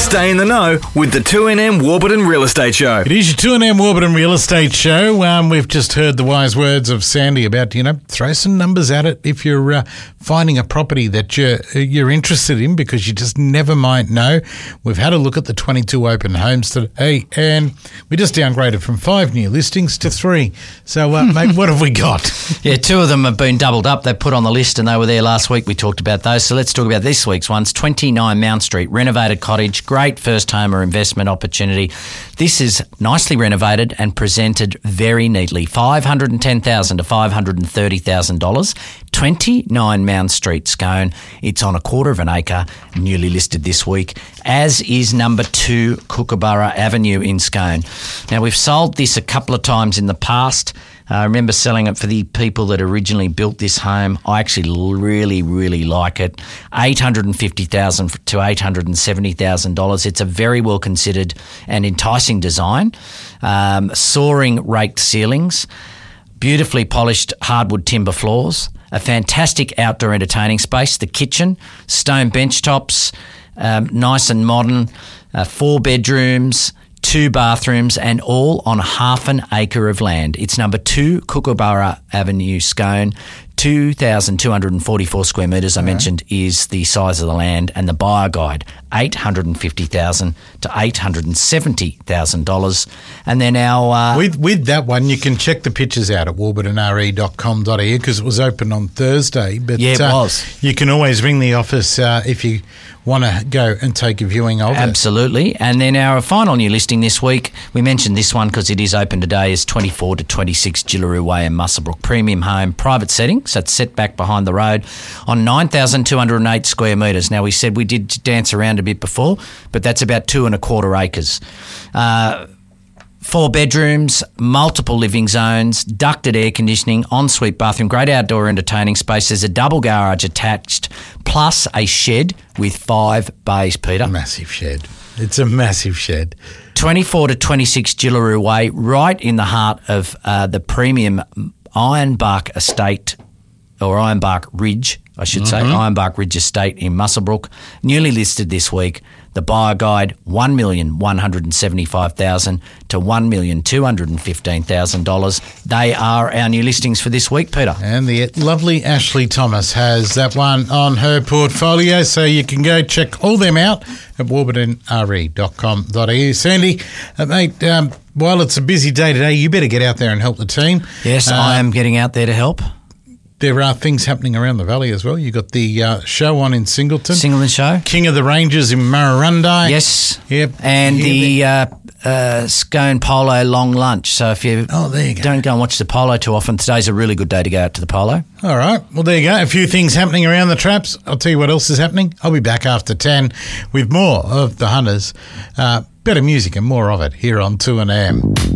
Stay in the know with the 2NM Warburton Real Estate Show. It is your 2NM Warburton Real Estate Show. We've just heard the wise words of Sandy about, throw some numbers at it if you're finding a property that you're interested in, because you just never might know. We've had a look at the 22 open homes today, and we just downgraded from 5 new listings to 3. So, mate, what have we got? Yeah, 2 of them have been doubled up. They put on the list and they were there last week. We talked about those. So let's talk about this week's ones. 29 Mount Street, renovated cottage, great first home or investment opportunity. This is nicely renovated and presented very neatly. $510,000 to $530,000. 29 Mount Street, Scone. It's on 1/4 of an acre, newly listed this week, as is number 2 Kookaburra Avenue in Scone. Now, we've sold this a couple of times in the past. I remember selling it for the people that originally built this home. I actually really, really like it. $850,000 to $870,000. It's a very well considered and enticing design. Soaring raked ceilings, beautifully polished hardwood timber floors, a fantastic outdoor entertaining space, the kitchen, stone bench tops, nice and modern, 4 bedrooms, 2 bathrooms, and all on 1/2 an acre of land. It's number 2 Kookaburra Avenue, Scone. 2,244 square metres, I mentioned, is the size of the land, and the buyer guide, $850,000 to $870,000. And then our... With that one, you can check the pictures out at warburtonre.com.au because it was open on Thursday. But, yeah, it was. You can always ring the office if you want to go and take a viewing of it. Absolutely. And then our final new listing this week, we mentioned this one because it is open today, is 24 to 26 Jillaroo Way in Muswellbrook. Premium home, private setting, so it's set back behind the road on 9,208 square metres. Now, we said we did dance around a bit before, but that's about 2 1/4 acres. 4 bedrooms, multiple living zones, ducted air conditioning, ensuite bathroom, great outdoor entertaining space. There's a double garage attached, plus a shed with 5 bays, Peter. Massive shed. It's a massive shed. 24 to 26 Jillaroo Way, right in the heart of the premium Ironbark Estate, or Ironbark Ridge, I should say, Ironbark Ridge Estate in Muswellbrook, newly listed this week. The buyer guide, $1,175,000 to $1,215,000. They are our new listings for this week, Peter. And the lovely Ashley Thomas has that one on her portfolio, so you can go check all them out at warburtonre.com.au. Sandy, mate, while it's a busy day today, you better get out there and help the team. Yes, I am getting out there to help. There are things happening around the valley as well. You've got the show on in Singleton. Singleton show. King of the Rangers in Murrurundi. Yes. Yep. And the Scone Polo long lunch. So if you, there you go. Don't go and watch the polo too often, today's a really good day to go out to the polo. All right. Well, there you go. A few things happening around the traps. I'll tell you what else is happening. I'll be back after 10 with more of the Hunters. Better music and more of it here on 2NM.